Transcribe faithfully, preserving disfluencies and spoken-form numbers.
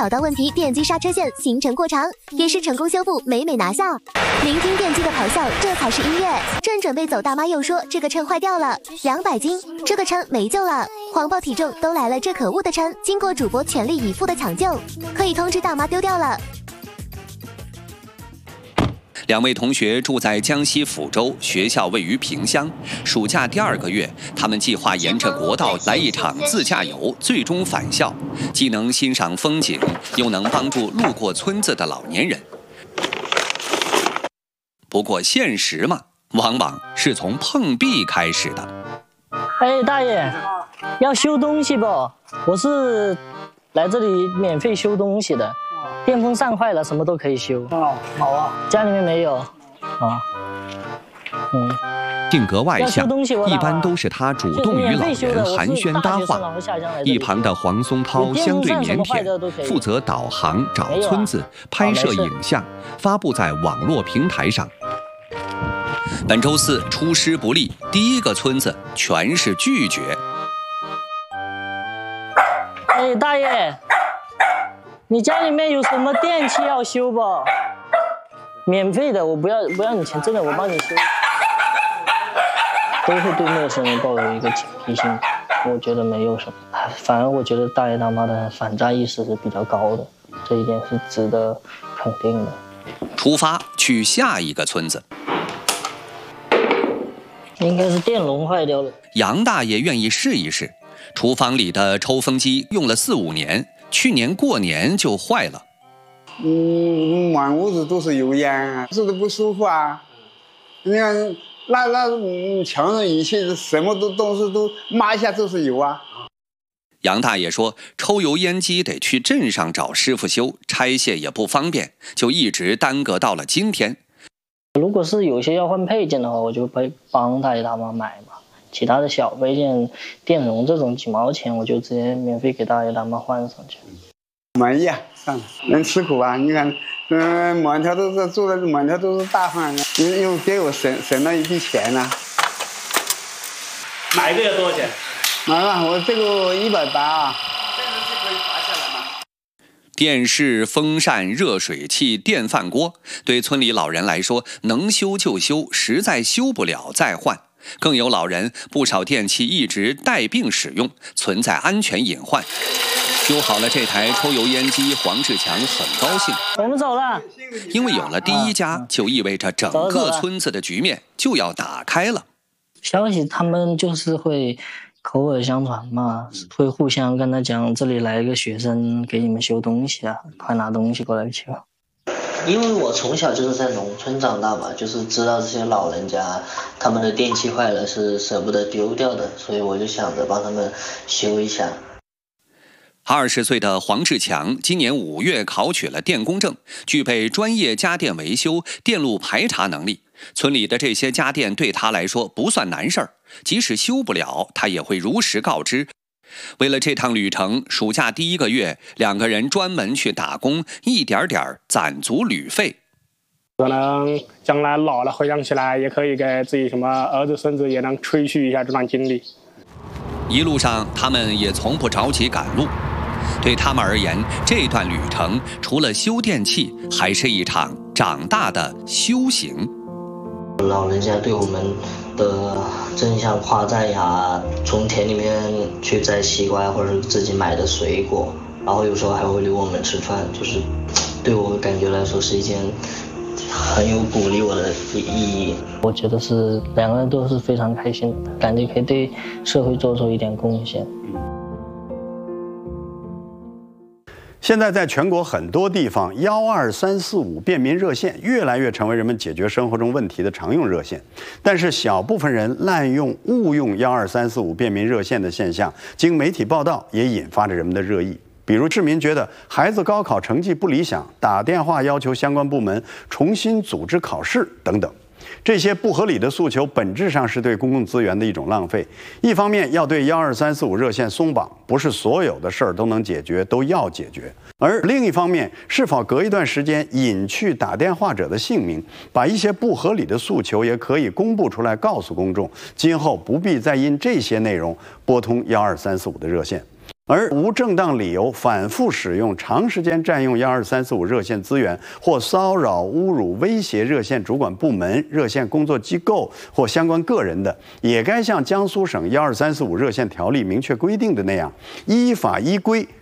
找到问题，电机刹车线行程过长，也是成功修复，美美拿下。聆听电机的咆哮，这才是音乐。正准备走，大妈又说这个秤坏掉了，两百斤，这个称没救了。谎报体重都来了，这可恶的称，经过主播全力以赴的抢救，可以通知大妈丢掉了。 两位同学住在江西抚州，学校位于萍乡。暑假第二个月，他们计划沿着国道来一场自驾游，最终返校，既能欣赏风景，又能帮助路过村子的老年人。不过现实嘛，往往是从碰壁开始的。 哎，大爷，要修东西不？我是来这里免费修东西的。电风扇坏了，什么都可以修。哦，好啊。家里面没有。啊。嗯。 性格外向，一般都是他主动与老人寒暄搭话。一旁的黄松涛相对腼腆，负责导航、找村子、拍摄影像，发布在网络平台上。本周四出师不利，第一个村子全是拒绝。 哎，大爷。你家里面有什么电器要修不？免费的，我不要不要你钱，真的，我帮你修。都会对陌生人抱有一个警惕性，我觉得没有什么。反而我觉得大爷大妈的反诈意识是比较高的，这一点是值得肯定的。 出发去下一个村子， 应该是电容坏掉了。 杨大爷愿意试一试，厨房里的抽风机用了四五年。去年过年就坏了， 嗯，满屋子都是油烟啊，吃的不舒服啊。你看那那嗯，墙上仪器什么都东西都抹一下都是油啊。 杨大爷说，抽油烟机得去镇上找师傅修，拆卸也不方便，就一直耽搁到了今天。 如果是有些要换配件的话，我就会帮大爷大妈买嘛。其他的小配件、电容这种几毛钱，我就直接免费给大爷大妈换上去。 满意啊，算了，能吃苦啊！你看，嗯，满条都是做的，满条都是大饭啊，又又给我省省了一笔钱呢、啊。 买一个要多少钱？ 买了，我这个一百八啊。 这个是可以拔下来吗？ 电视、风扇、热水器、电饭锅，对村里老人来说，能修就修，实在修不了再换。更有老人，不少电器一直带病使用，存在安全隐患。修好了这台抽油烟机，黄志强很高兴。 我们走了， 因为有了第一家，就意味着整个村子的局面就要打开了。 消息他们就是会口耳相传嘛，会互相跟他讲，这里来一个学生给你们修东西啊，快拿东西过来修。因为我从小就是在农村长大嘛，就是知道这些老人家他们的电器坏了是舍不得丢掉的，所以我就想着帮他们修一下。 二十岁的黄志强今年五月考取了电工证，具备专业家电维修、电路排查能力。村里的这些家电对他来说不算难事儿，即使修不了，他也会如实告知。为了这趟旅程，暑假第一个月，两个人专门去打工，一点点攒足旅费。 可能将来老了回想起来，也可以给自己什么儿子孙子也能吹嘘一下这段经历。 一路上，他们也从不着急赶路。对他们而言，这段旅程除了修电器，还是一场长大的修行。 老人家对我们的正向夸赞呀，从田里面去摘西瓜或者自己买的水果，然后有时候还会留我们吃饭，就是对我感觉来说是一件很有鼓励我的意义。我觉得是两个人都是非常开心的，感觉可以对社会做出一点贡献。 现在在全国很多地方，幺二三四五便民热线越来越成为人们解决生活中问题的常用热线。但是，小部分人滥用、误用幺二三四五便民热线的现象，经媒体报道也引发着人们的热议。比如，市民觉得孩子高考成绩不理想，打电话要求相关部门重新组织考试等等。这些不合理的诉求本质上是对公共资源的一种浪费。一方面要对幺二三四五热线松绑，不是所有的事儿都能解决，都要解决；而另一方面，是否隔一段时间隐去打电话者的姓名，把一些不合理的诉求也可以公布出来，告诉公众，今后不必再因这些内容拨通幺二三四五的热线。 而无正当理由反复使用、长时间占用幺二三四五热线资源，或骚扰、侮辱、威胁热线主管部门、热线工作机构或相关个人的，也该像江苏省幺二三四五热线条例明确规定的那样，依法依规